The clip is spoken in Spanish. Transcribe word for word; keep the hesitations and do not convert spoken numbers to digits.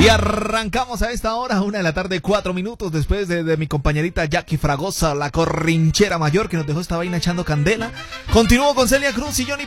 arrancamos a esta hora, una de la tarde, cuatro minutos después de, de mi compañerita Jackie Fragosa, la corrinchera mayor que nos dejó esta vaina echando candela. Continúo con Celia Cruz y Johnny